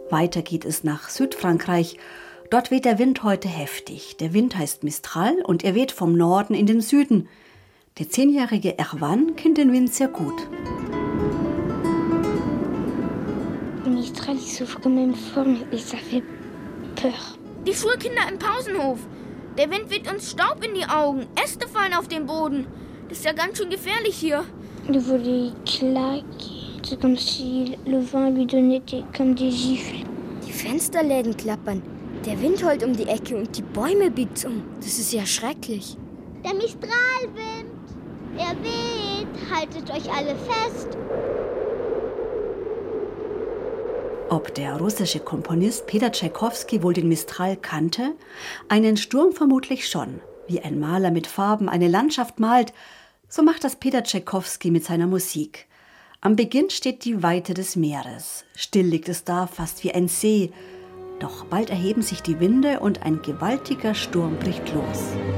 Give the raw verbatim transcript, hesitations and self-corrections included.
Weiter geht es nach Südfrankreich. Dort weht der Wind heute heftig. Der Wind heißt Mistral und er weht vom Norden in den Süden. Der zehnjährige Erwan kennt den Wind sehr gut. Le Mistral, il souffle comme une forme et ça fait peur. Die Schulkinder im Pausenhof. Der Wind weht uns Staub in die Augen. Äste fallen auf den Boden. Das ist ja ganz schön gefährlich hier. Le volet claque. C'est comme si le vent lui donnait des, comme des gifles. Die Fensterläden klappern. Der Wind heult um die Ecke und die Bäume biegt's um. Das ist ja schrecklich. Der Mistralwind. Er weht. Haltet euch alle fest. Ob der russische Komponist Peter Tschaikowski wohl den Mistral kannte? Einen Sturm vermutlich schon. Wie ein Maler mit Farben eine Landschaft malt, so macht das Peter Tschaikowski mit seiner Musik. Am Beginn steht die Weite des Meeres. Still liegt es da, fast wie ein See. Doch bald erheben sich die Winde und ein gewaltiger Sturm bricht los.